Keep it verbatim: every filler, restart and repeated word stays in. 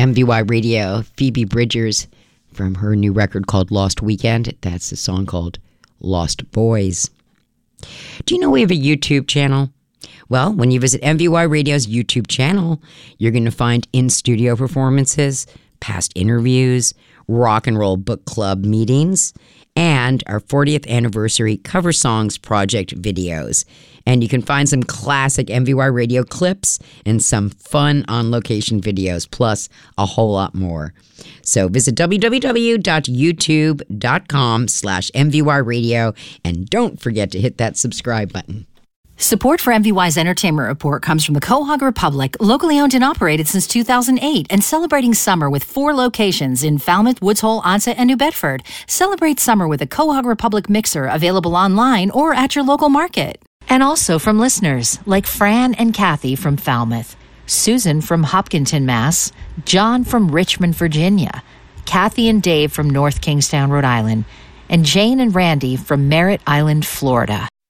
M V Y Radio, Phoebe Bridgers, from her new record called Lost Weekend. That's a song called Lost Boys. Do you know we have a YouTube channel? Well, when you visit M V Y Radio's YouTube channel, you're going to find in-studio performances, past interviews, rock and roll book club meetings, and our fortieth anniversary Cover Songs Project videos. And you can find some classic M V Y Radio clips and some fun on-location videos, plus a whole lot more. So visit www.youtube.com slash MVY Radio, and don't forget to hit that subscribe button. Support for M V Y's Entertainment Report comes from the Quahog Republic, locally owned and operated since two thousand eight, and celebrating summer with four locations in Falmouth, Woods Hole, Onset, and New Bedford. Celebrate summer with a Quahog Republic mixer available online or at your local market. And also from listeners like Fran and Kathy from Falmouth, Susan from Hopkinton, Mass., John from Richmond, Virginia, Kathy and Dave from North Kingstown, Rhode Island, and Jane and Randy from Merritt Island, Florida.